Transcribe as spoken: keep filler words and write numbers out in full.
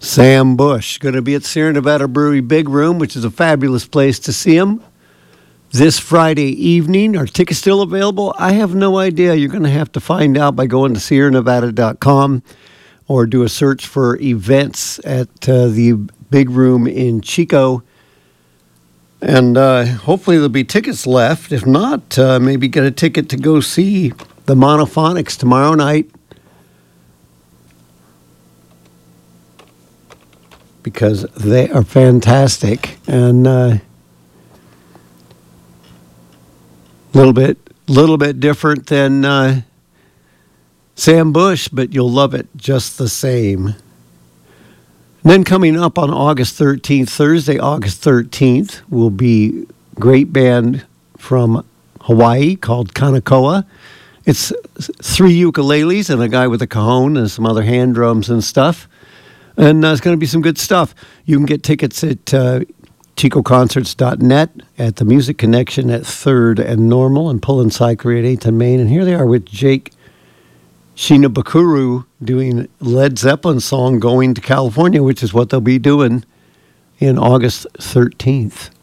Sam Bush, going to be at Sierra Nevada Brewery Big Room, which is a fabulous place to see him this Friday evening. Are tickets still available? I have no idea. You're going to have to find out by going to sierra nevada dot com or do a search for events at uh, the Big Room in Chico. And uh, hopefully there'll be tickets left. If not, uh, maybe get a ticket to go see the Monophonics tomorrow night, because they are fantastic. And uh, little bit, little bit different than uh, Sam Bush, but you'll love it just the same. And then coming up on August thirteenth, Thursday, August thirteenth, will be a great band from Hawaii called Kanakoa. It's three ukuleles and a guy with a cajon and some other hand drums and stuff. And uh, it's going to be some good stuff. You can get tickets at uh, chico concerts dot net, at the Music Connection at third and Normal, and Pull and Cyclery at eighth and Main. And here they are with Jake Shinabukuru doing Led Zeppelin's song Going to California, which is what they'll be doing in August thirteenth.